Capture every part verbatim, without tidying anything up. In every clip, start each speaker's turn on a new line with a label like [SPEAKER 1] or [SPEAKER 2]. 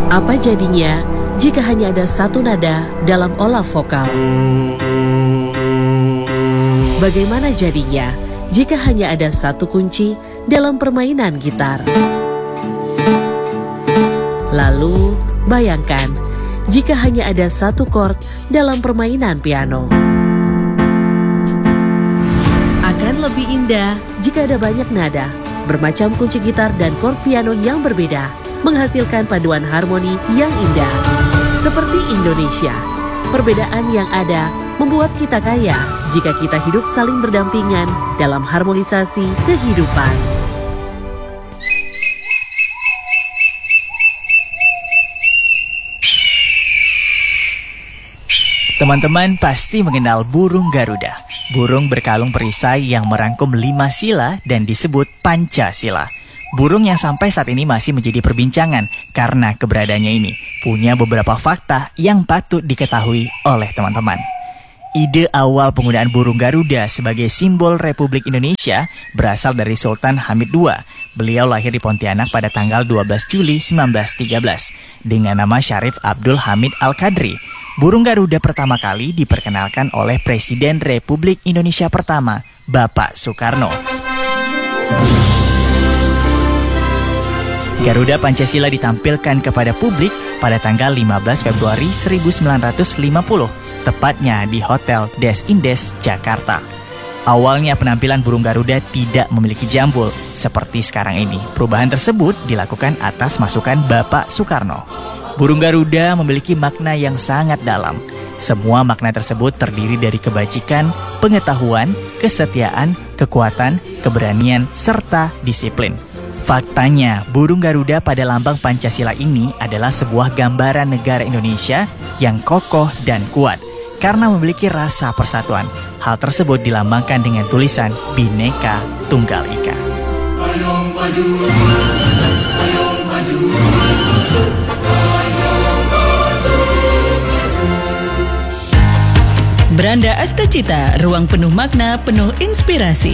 [SPEAKER 1] Apa jadinya jika hanya ada satu nada dalam olah vokal? Bagaimana jadinya jika hanya ada satu kunci dalam permainan gitar? Lalu, bayangkan jika hanya ada satu chord dalam permainan piano. Akan lebih indah jika ada banyak nada, bermacam kunci gitar dan chord piano yang berbeda, menghasilkan paduan harmoni yang indah. Seperti Indonesia, perbedaan yang ada membuat kita kaya jika kita hidup saling berdampingan dalam harmonisasi kehidupan.
[SPEAKER 2] Teman-teman pasti mengenal burung Garuda. Burung berkalung perisai yang merangkum lima sila dan disebut Pancasila. Burung yang sampai saat ini masih menjadi perbincangan karena keberadaannya ini punya beberapa fakta yang patut diketahui oleh teman-teman. Ide awal penggunaan burung Garuda sebagai simbol Republik Indonesia berasal dari Sultan Hamid kedua. Beliau lahir di Pontianak pada tanggal dua belas Juli seribu sembilan ratus tiga belas dengan nama Syarif Abdul Hamid Al-Qadri. Burung Garuda pertama kali diperkenalkan oleh Presiden Republik Indonesia pertama, Bapak Soekarno. Garuda Pancasila ditampilkan kepada publik pada tanggal lima belas Februari seribu sembilan ratus lima puluh, tepatnya di Hotel Des Indes, Jakarta. Awalnya penampilan burung Garuda tidak memiliki jambul seperti sekarang ini. Perubahan tersebut dilakukan atas masukan Bapak Soekarno. Burung Garuda memiliki makna yang sangat dalam. Semua makna tersebut terdiri dari kebajikan, pengetahuan, kesetiaan, kekuatan, keberanian, serta disiplin. Faktanya, burung Garuda pada lambang Pancasila ini adalah sebuah gambaran negara Indonesia yang kokoh dan kuat karena memiliki rasa persatuan. Hal tersebut dilambangkan dengan tulisan Bhinneka Tunggal Ika. Ayo maju, ayo maju,
[SPEAKER 3] Beranda Astacita, ruang penuh makna, penuh inspirasi.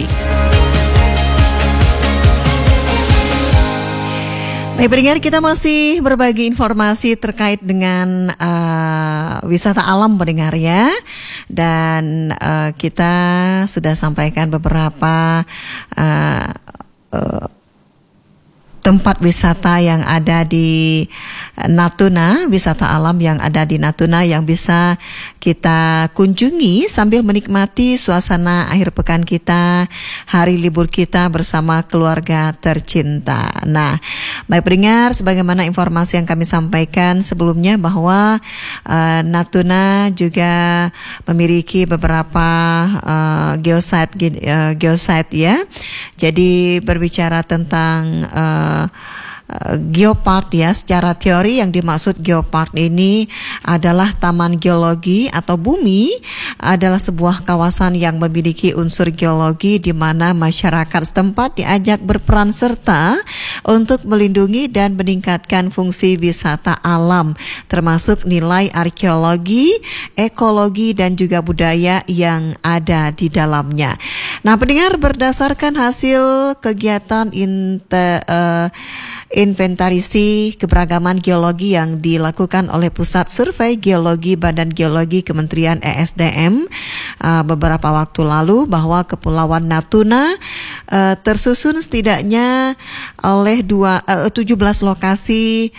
[SPEAKER 3] Baik pendengar, kita masih berbagi informasi terkait dengan uh, wisata alam pendengar ya. Dan uh, kita sudah sampaikan beberapa uh, uh, tempat wisata yang ada di Natuna, wisata alam yang ada di Natuna yang bisa kita kunjungi sambil menikmati suasana akhir pekan kita, hari libur kita bersama keluarga tercinta. Nah, baik pendengar, sebagaimana informasi yang kami sampaikan sebelumnya bahwa uh, Natuna juga memiliki beberapa uh, geosite uh, geosite ya. Jadi berbicara tentang uh, Uh, geopark ya, secara teori yang dimaksud geopark ini adalah taman geologi atau bumi adalah sebuah kawasan yang memiliki unsur geologi di mana masyarakat setempat diajak berperan serta untuk melindungi dan meningkatkan fungsi wisata alam termasuk nilai arkeologi, ekologi dan juga budaya yang ada di dalamnya. Nah, pendengar, berdasarkan hasil kegiatan inter, uh, inventarisi keberagaman geologi yang dilakukan oleh Pusat Survei Geologi Badan Geologi Kementerian E S D M uh, beberapa waktu lalu bahwa Kepulauan Natuna uh, tersusun setidaknya oleh dua, uh, tujuh belas lokasi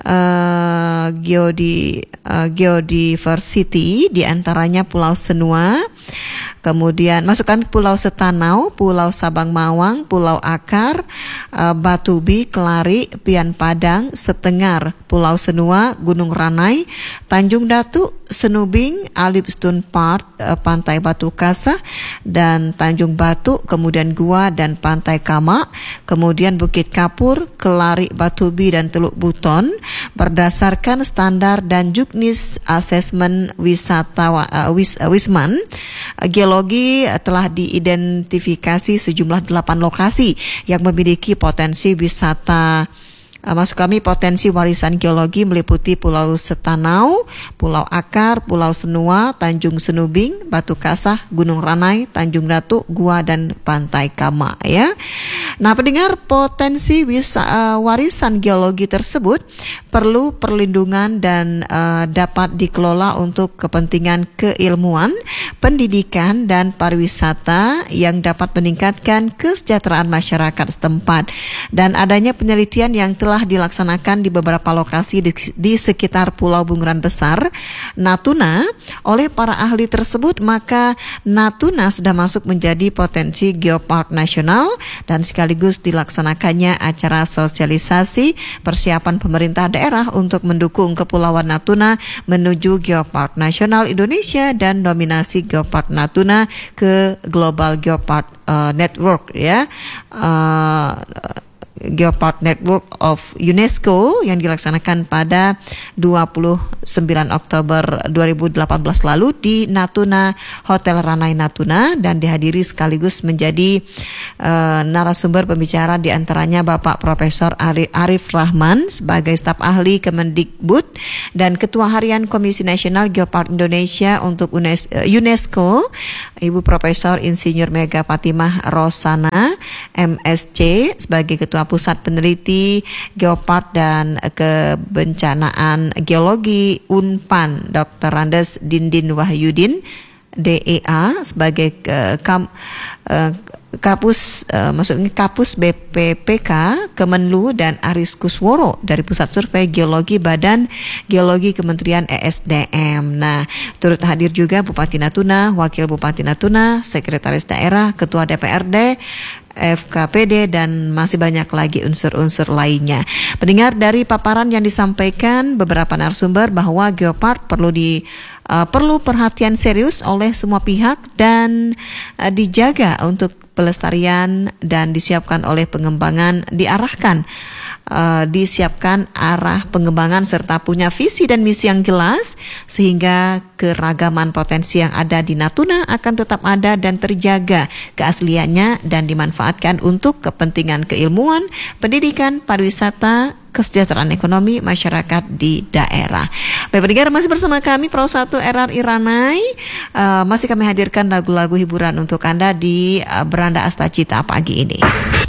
[SPEAKER 3] uh, geodi, uh, geodiversity, diantaranya Pulau Senua, kemudian masuk kami Pulau Setanau, Pulau Sabang Mawang, Pulau Akar, uh, Batubi, Kelari, Pian Padang, Setengar, Pulau Senua, Gunung Ranai, Tanjung Datu, Senubing, Alipstone Park, uh, Pantai Batu Kasah, dan Tanjung Batu, kemudian Gua dan Pantai Kama, kemudian Bukit Kapur, Kelari, Batubi, dan Teluk Buton, berdasarkan standar dan juknis asesmen wisata uh, wis, uh, Wisman. Uh, geologi uh, telah diidentifikasi sejumlah delapan lokasi yang memiliki potensi wisata uh, maksud kami potensi warisan geologi meliputi Pulau Setanau, Pulau Akar, Pulau Senua, Tanjung Senubing, Batu Kasah, Gunung Ranai, Tanjung Ratu, Gua dan Pantai Kama ya. Nah, pendengar, potensi wisa, uh, warisan geologi tersebut perlu perlindungan dan uh, dapat dikelola untuk kepentingan keilmuan, pendidikan dan pariwisata yang dapat meningkatkan kesejahteraan masyarakat setempat. Dan adanya penelitian yang telah dilaksanakan di beberapa lokasi di, di sekitar Pulau Bunguran Besar Natuna oleh para ahli tersebut, maka Natuna sudah masuk menjadi potensi geopark nasional dan sekaligus dilaksanakannya acara sosialisasi persiapan pemerintah daerah untuk mendukung Kepulauan Natuna menuju Geopark Nasional Indonesia dan nominasi Geopark Natuna ke Global Geopark uh, Network ya. Uh, Geopark Network of UNESCO yang dilaksanakan pada dua puluh sembilan Oktober dua ribu delapan belas lalu di Natuna, Hotel Ranai Natuna, dan dihadiri sekaligus menjadi uh, narasumber pembicara di antaranya Bapak Profesor Arif, Arif Rahman sebagai staf ahli Kemendikbud dan Ketua Harian Komisi Nasional Geopark Indonesia untuk UNESCO, Ibu Profesor Insinyur Mega Fatimah Rosana M S C sebagai Ketua Pusat Peneliti Geopark dan Kebencanaan Geologi Unpan, Doktor Randes Dindin Wahyudin D E A sebagai uh, kam, uh, Kapus uh, maksudnya Kapus B P P K Kemenlu, dan Aris Kusworo dari Pusat Survei Geologi Badan Geologi Kementerian E S D M. Nah, turut hadir juga Bupati Natuna, Wakil Bupati Natuna, Sekretaris Daerah, Ketua D P R D, F K P D, dan masih banyak lagi unsur-unsur lainnya. Pendengar, dari paparan yang disampaikan beberapa narasumber bahwa geopark perlu di uh, perlu perhatian serius oleh semua pihak dan uh, dijaga untuk pelestarian dan disiapkan oleh pengembangan diarahkan uh, disiapkan arah pengembangan serta punya visi dan misi yang jelas sehingga keragaman potensi yang ada di Natuna akan tetap ada dan terjaga keasliannya dan dimanfaatkan untuk kepentingan keilmuan, pendidikan, pariwisata, kesejahteraan ekonomi masyarakat di daerah. Baik pendengar, masih bersama kami Pro satu R R I Ranai. Uh, masih kami hadirkan lagu-lagu hiburan untuk Anda di uh, Beranda Astacita pagi ini.